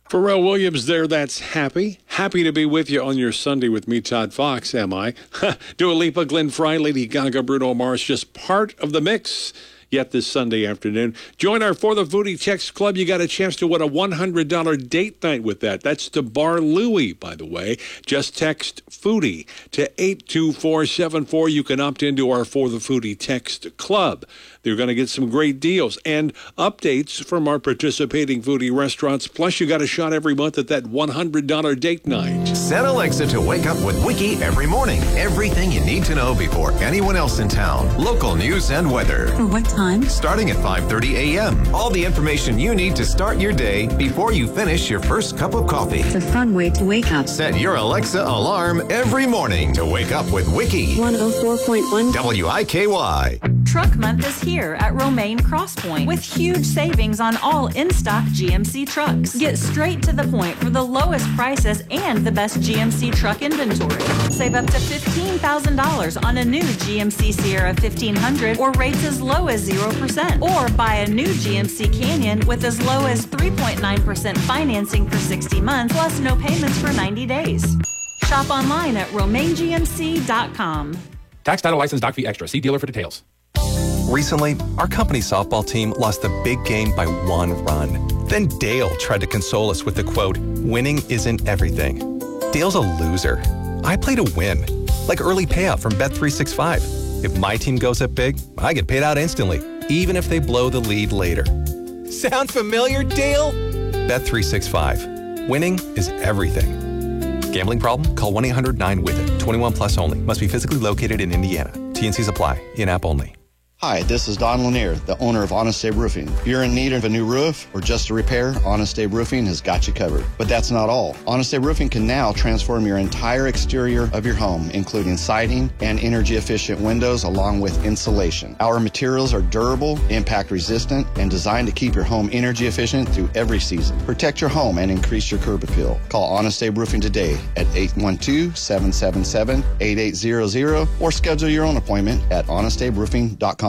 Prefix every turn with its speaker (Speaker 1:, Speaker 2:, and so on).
Speaker 1: Pharrell Williams there, that's Happy. Happy to be with you on your Sunday with me, Todd Fox, am I? Dua Lipa, Glenn Fry, Lady Gaga, Bruno Mars, just part of the mix. Yet this Sunday afternoon. Join our For the Foodie Text Club. You got a chance to win a $100 date night with that. That's to Bar Louie, by the way. Just text Foodie to 82474. You can opt into our For the Foodie Text Club. They're going to get some great deals and updates from our participating foodie restaurants. Plus, you got a shot every month at that $100 date night.
Speaker 2: Set Alexa to wake up with Wiki every morning. Everything you need to know before anyone else in town. Local news and weather.
Speaker 3: For what time?
Speaker 2: Starting at 5:30 a.m. All the information you need to start your day before you finish your first cup of coffee.
Speaker 3: It's a fun way to wake up.
Speaker 2: Set your Alexa alarm every morning to wake up with Wiki.
Speaker 3: 104.1
Speaker 2: WIKY.
Speaker 4: Truck Month is here at Romaine Crosspoint with huge savings on all in-stock GMC trucks. Get straight to the point for the lowest prices and the best GMC truck inventory. Save up to $15,000 on a new GMC Sierra 1500 or rates as low as 0%. Or buy a new GMC Canyon with as low as 3.9% financing for 60 months plus no payments for 90 days. Shop online at RomaineGMC.com.
Speaker 5: Tax, title, license, doc fee extra. See dealer for details.
Speaker 6: Recently, our company softball team lost the big game by 1 run. Then Dale tried to console us with the quote, "Winning isn't everything." Dale's a loser. I play to win, like early payout from Bet365. If my team goes up big, I get paid out instantly, even if they blow the lead later. Sound familiar, Dale? Bet365. Winning is everything. Gambling problem? Call 1-800-9-WITH-IT. 21 plus only. Must be physically located in Indiana. T&Cs apply. In-app only.
Speaker 7: Hi, this is Don Lanier, the owner of Honest Abe Roofing. If you're in need of a new roof or just a repair, Honest Abe Roofing has got you covered. But that's not all. Honest Abe Roofing can now transform your entire exterior of your home, including siding and energy-efficient windows along with insulation. Our materials are durable, impact-resistant, and designed to keep your home energy-efficient through every season. Protect your home and increase your curb appeal. Call Honest Abe Roofing today at 812-777-8800 or schedule your own appointment at honestaberoofing.com.